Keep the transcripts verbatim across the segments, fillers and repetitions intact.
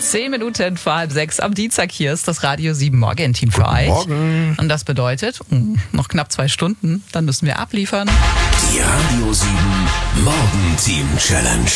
Zehn Minuten vor halb sechs am Dienstag. Hier ist das Radio sieben Morgen-Team für euch. Morgen. Und das bedeutet, noch knapp zwei Stunden, dann müssen wir abliefern. Die Radio sieben Morgen-Team-Challenge.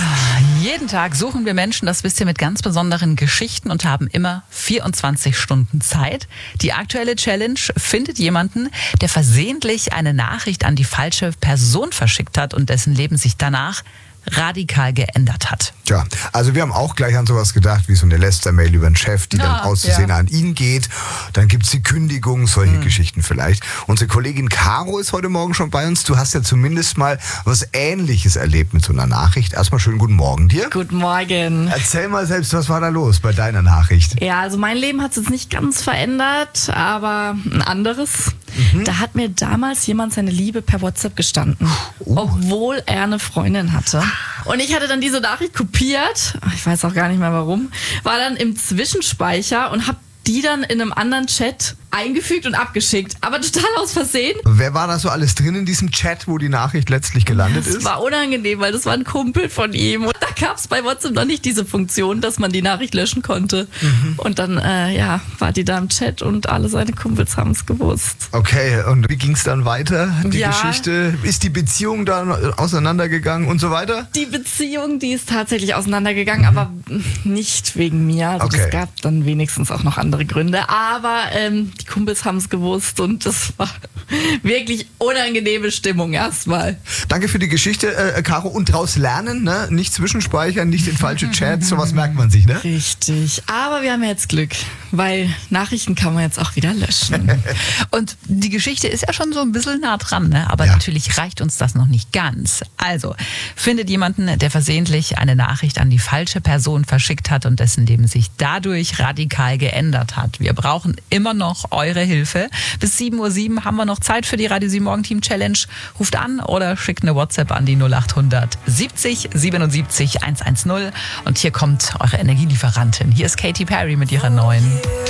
Jeden Tag suchen wir Menschen, das wisst ihr, mit ganz besonderen Geschichten und haben immer vierundzwanzig Stunden Zeit. Die aktuelle Challenge findet jemanden, der versehentlich eine Nachricht an die falsche Person verschickt hat und dessen Leben sich danach radikal geändert hat. Tja, also wir haben auch gleich an sowas gedacht, wie so eine Läster-Mail über den Chef, die Ja, dann auszusehen ja. an ihn geht. Dann gibt's die Kündigung, solche mhm. Geschichten vielleicht. Unsere Kollegin Caro ist heute Morgen schon bei uns. Du hast ja zumindest mal was Ähnliches erlebt mit so einer Nachricht. Erstmal schönen guten Morgen dir. Guten Morgen. Erzähl mal selbst, was war da los bei deiner Nachricht? Ja, also mein Leben hat es jetzt nicht ganz verändert, aber ein anderes. Mhm. Da hat mir damals jemand seine Liebe per WhatsApp gestanden, Oh. obwohl er eine Freundin hatte. Und ich hatte dann diese Nachricht kopiert, ich weiß auch gar nicht mehr warum, war dann im Zwischenspeicher und habe die dann in einem anderen Chat eingefügt und abgeschickt. Aber total aus Versehen. Wer war da so alles drin in diesem Chat, wo die Nachricht letztlich gelandet Das ist? war unangenehm, weil das war ein Kumpel von ihm. Und da gab es bei WhatsApp noch nicht diese Funktion, dass man die Nachricht löschen konnte. Mhm. Und dann äh, ja, war die da im Chat und alle seine Kumpels haben es gewusst. Okay, und wie ging es dann weiter, die Ja. Geschichte? Ist die Beziehung dann auseinandergegangen und so weiter? Die Beziehung, die ist tatsächlich auseinandergegangen, mhm. aber nicht wegen mir. Also Okay. es gab dann wenigstens auch noch andere Gründe. Aber ähm, die Kumpels haben es gewusst und das war wirklich unangenehme Stimmung erstmal. Danke für die Geschichte, äh, Caro. Und draus lernen, ne? Nicht zwischenspeichern, nicht in falsche Chats, sowas merkt man sich, ne? Richtig. Aber wir haben ja jetzt Glück, weil Nachrichten kann man jetzt auch wieder löschen. Und die Geschichte ist ja schon so ein bisschen nah dran, ne? Aber Ja. natürlich reicht uns das noch nicht ganz. Also, findet jemanden, der versehentlich eine Nachricht an die falsche Person verschickt hat und dessen Leben sich dadurch radikal geändert hat. Wir brauchen immer noch eure Hilfe. Bis sieben Uhr sieben haben wir noch Zeit für die Radio sieben Morgen Team Challenge. Ruft an oder schickt eine WhatsApp an die null acht hundert siebzig siebenundsiebzig hundertzehn. Und hier kommt eure Energielieferantin. Hier ist Katy Perry mit ihrer neuen